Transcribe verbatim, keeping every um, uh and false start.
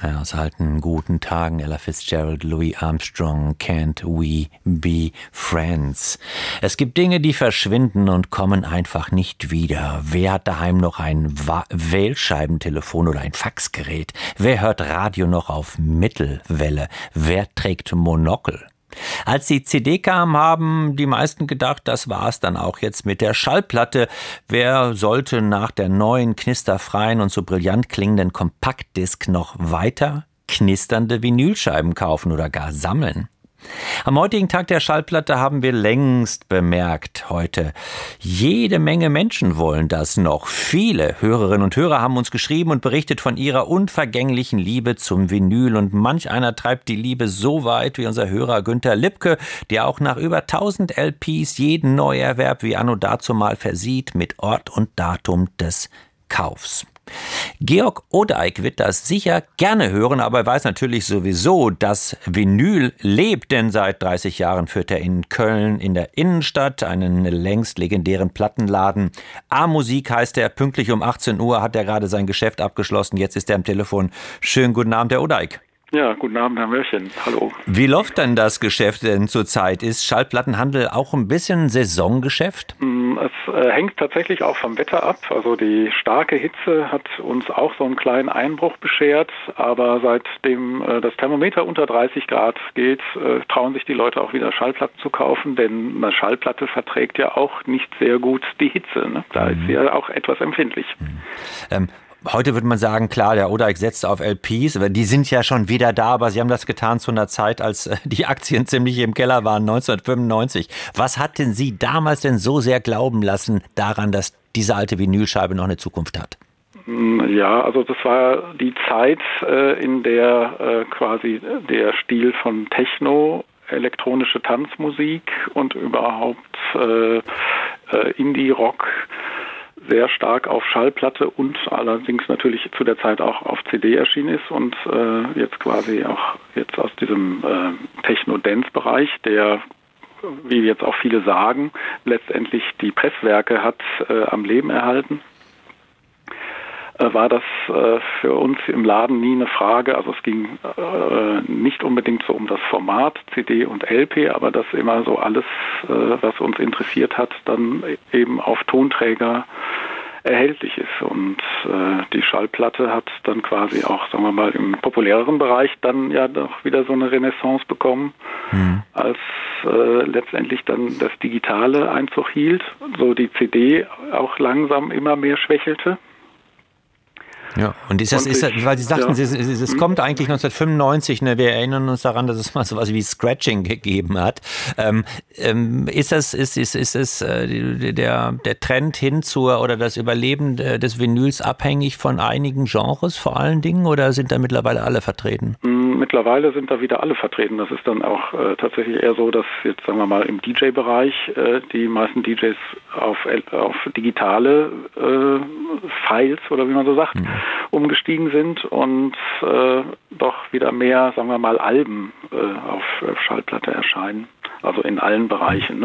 Ja, aus alten, guten Tagen, Ella Fitzgerald, Louis Armstrong, Can't We Be Friends? Es gibt Dinge, die verschwinden und kommen einfach nicht wieder. Wer hat daheim noch ein Wählscheibentelefon oder ein Faxgerät? Wer hört Radio noch auf Mittelwelle? Wer trägt Monokel? Als die C D kam, haben die meisten gedacht, das war's dann auch jetzt mit der Schallplatte. Wer sollte nach der neuen, knisterfreien und so brillant klingenden Kompaktdisk noch weiter knisternde Vinylscheiben kaufen oder gar sammeln? Am heutigen Tag der Schallplatte haben wir längst bemerkt, heute, jede Menge Menschen wollen das noch. Viele Hörerinnen und Hörer haben uns geschrieben und berichtet von ihrer unvergänglichen Liebe zum Vinyl. Und manch einer treibt die Liebe so weit wie unser Hörer Günter Lipke, der auch nach über tausend L Ps jeden Neuerwerb wie anno dazumal versieht mit Ort und Datum des Kaufs. Georg Odeik wird das sicher gerne hören, aber er weiß natürlich sowieso, dass Vinyl lebt, denn seit dreißig Jahren führt er in Köln in der Innenstadt einen längst legendären Plattenladen. A-Musik heißt er, pünktlich um achtzehn Uhr hat er gerade sein Geschäft abgeschlossen, jetzt ist er am Telefon. Schönen guten Abend, Herr Odeik. Ja, guten Abend, Herr Mörchen. Hallo. Wie läuft denn das Geschäft denn zurzeit? Ist Schallplattenhandel auch ein bisschen Saisongeschäft? Es äh, hängt tatsächlich auch vom Wetter ab. Also die starke Hitze hat uns auch so einen kleinen Einbruch beschert. Aber seitdem äh, das Thermometer unter dreißig Grad geht, äh, trauen sich die Leute auch wieder Schallplatten zu kaufen. Denn eine Schallplatte verträgt ja auch nicht sehr gut die Hitze. Ne? Da mhm. ist sie ja auch etwas empfindlich. Mhm. Ähm, Heute würde man sagen, klar, der Odeik setzt auf L Ps, aber die sind ja schon wieder da, aber sie haben das getan zu einer Zeit, als die Aktien ziemlich im Keller waren, neunzehnhundertfünfundneunzig. Was hat denn Sie damals denn so sehr glauben lassen daran, dass diese alte Vinylscheibe noch eine Zukunft hat? Ja, also das war die Zeit, in der quasi der Stil von Techno, elektronische Tanzmusik und überhaupt Indie-Rock sehr stark auf Schallplatte und allerdings natürlich zu der Zeit auch auf C D erschienen ist und äh, jetzt quasi auch jetzt aus diesem äh, Techno-Dance-Bereich, der, wie jetzt auch viele sagen, letztendlich die Presswerke hat äh, am Leben erhalten, äh, war das äh, für uns im Laden nie eine Frage. Also es ging äh, nicht unbedingt so um das Format C D und L P, aber dass immer so alles, äh, was uns interessiert hat, dann eben auf Tonträger erhältlich ist. Und äh, die Schallplatte hat dann quasi auch, sagen wir mal, im populäreren Bereich dann ja doch wieder so eine Renaissance bekommen, mhm. als äh, letztendlich dann das Digitale Einzug hielt, so die C D auch langsam immer mehr schwächelte. Ja, und ist das, ist das, weil Sie sagten, ja. es, es, es kommt eigentlich neunzehnhundertfünfundneunzig, ne? Wir erinnern uns daran, dass es mal sowas wie Scratching gegeben hat. Ähm, ähm, ist das, ist, ist, ist es äh, der, der Trend hin zur, oder das Überleben des Vinyls abhängig von einigen Genres vor allen Dingen, oder sind da mittlerweile alle vertreten? Mittlerweile sind da wieder alle vertreten. Das ist dann auch äh, tatsächlich eher so, dass jetzt, sagen wir mal, im D J-Bereich äh, die meisten D Js auf, auf digitale äh, Files, oder wie man so sagt, mhm. umgestiegen sind und äh, doch wieder mehr, sagen wir mal, Alben äh, auf, auf Schallplatte erscheinen. Also in allen Bereichen.